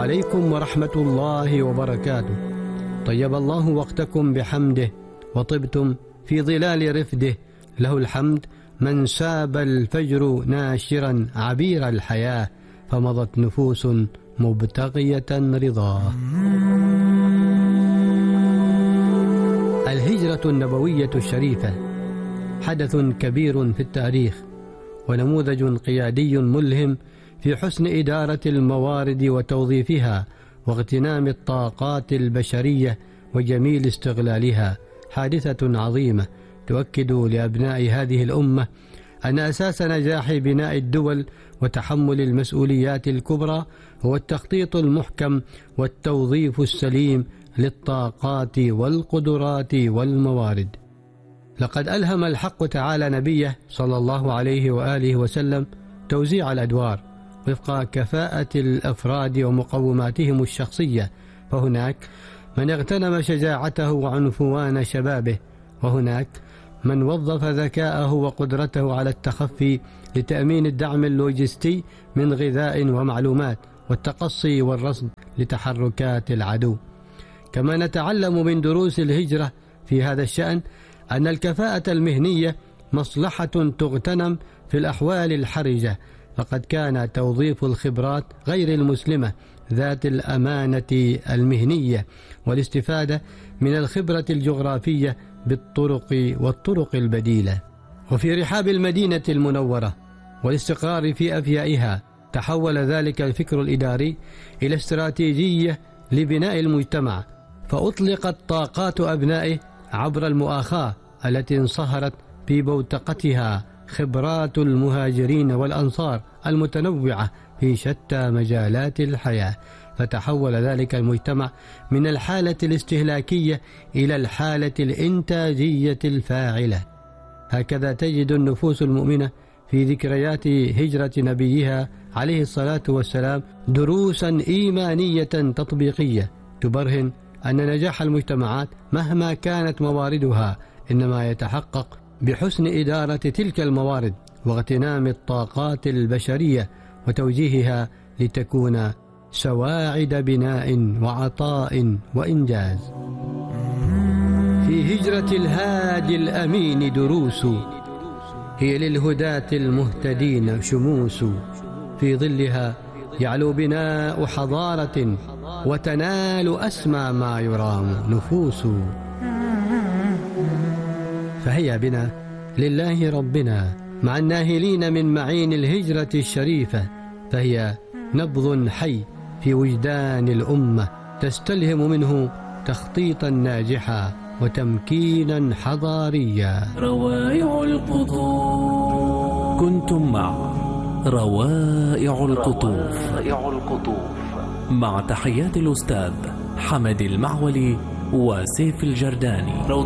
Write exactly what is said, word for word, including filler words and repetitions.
عليكم ورحمة الله وبركاته. طيب الله وقتكم بحمده وطبتم في ظلال رفده. له الحمد من ساب الفجر ناشرا عبير الحياة، فمضت نفوس مبتغية رضاه. الهجرة النبوية الشريفة حدث كبير في التاريخ، ونموذج قيادي ملهم في حسن إدارة الموارد وتوظيفها واغتنام الطاقات البشرية وجميل استغلالها. حادثة عظيمة تؤكد لأبناء هذه الأمة أن أساس نجاح بناء الدول وتحمل المسؤوليات الكبرى هو التخطيط المحكم والتوظيف السليم للطاقات والقدرات والموارد. لقد ألهم الحق تعالى نبيه صلى الله عليه وآله وسلم توزيع الأدوار وفق كفاءة الأفراد ومقوماتهم الشخصية، فهناك من اغتنم شجاعته وعنفوان شبابه، وهناك من وظف ذكاءه وقدرته على التخفي لتأمين الدعم اللوجستي من غذاء ومعلومات والتقصي والرصد لتحركات العدو. كما نتعلم من دروس الهجرة في هذا الشأن أن الكفاءة المهنية مصلحة تغتنم في الأحوال الحرجة، فقد كان توظيف الخبرات غير المسلمة ذات الأمانة المهنية والاستفادة من الخبرة الجغرافية بالطرق والطرق البديلة. وفي رحاب المدينة المنورة والاستقرار في أفيائها تحول ذلك الفكر الإداري إلى استراتيجية لبناء المجتمع، فأطلقت طاقات أبنائه عبر المؤاخاة التي انصهرت في بوتقتها خبرات المهاجرين والأنصار المتنوعة في شتى مجالات الحياة، فتحول ذلك المجتمع من الحالة الاستهلاكية إلى الحالة الإنتاجية الفاعلة. هكذا تجد النفوس المؤمنة في ذكريات هجرة نبيها عليه الصلاة والسلام دروسا إيمانية تطبيقية تبرهن أن نجاح المجتمعات مهما كانت مواردها إنما يتحقق بحسن إدارة تلك الموارد واغتنام الطاقات البشرية وتوجيهها لتكون سواعد بناء وعطاء وإنجاز. في هجرة الهادي الأمين دروس، هي للهداة المهتدين شموس، في ظلها يعلو بناء حضارة وتنال أسمى ما يرام نفوس. فهيا بنا لله ربنا مع الناهلين من معين الهجرة الشريفة، فهي نبض حي في وجدان الأمة تستلهم منه تخطيطا ناجحا وتمكينا حضاريا. روائع القطوف. كنتم مع روائع القطوف مع تحيات الأستاذ حمد المعولي وسيف الجرداني.